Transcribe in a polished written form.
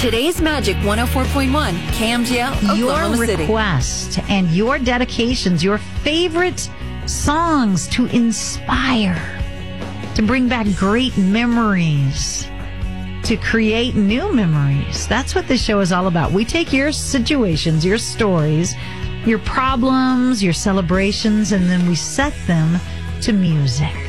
Today's Magic 104.1, KMGL, Oklahoma Your City. request and your dedications, your favorite songs to inspire, to bring back great memories, to create new memories. That's what this show is all about. We take your situations, your stories, your problems, your celebrations, and then we set them to music.